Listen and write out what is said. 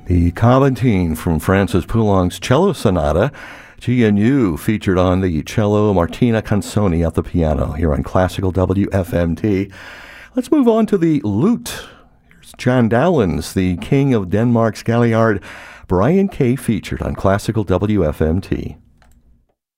The Cavantine from Francis Poulenc's Cello Sonata. GNU featured on the cello, Martina Canzoni at the piano here on Classical WFMT. Let's move on to the lute. Here's John Dowlands, the king of Denmark's Galliard. Brian Kay featured on Classical WFMT.